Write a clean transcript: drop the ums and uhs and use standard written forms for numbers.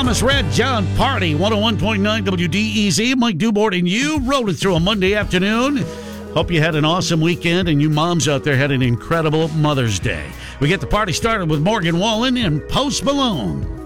Thomas, Red John Party, 101.9 WDEZ. Mike Dubort and you rolling through a Monday afternoon. Hope you had an awesome weekend and you moms out there had an incredible Mother's Day. We get the party started with Morgan Wallen and Post Malone.